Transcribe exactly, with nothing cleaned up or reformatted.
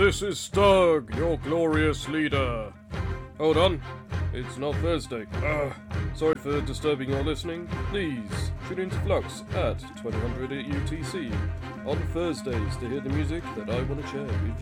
This is Stug, your glorious leader. Hold on, it's not Thursday. Uh, sorry for disturbing your listening. Please tune into Flux at twenty hundred U T C on Thursdays to hear the music that I want to share with you.